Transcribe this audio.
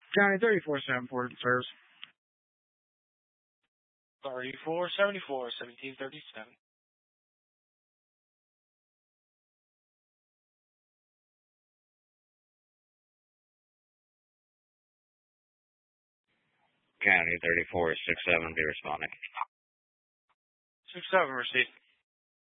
County 3474 service. 3474, 1737. County 3467, be responding. 67, received.